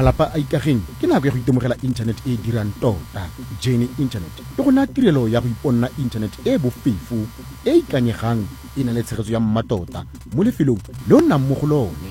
malapa a ikageng ke nako ya go itemogela internet e dirang tota Journey Internet le go naya tirelo ya go iponna internet e bofefo e ikanyegang e na le tshegetso ya mmatota mo lefelong le o nnang mo go lone.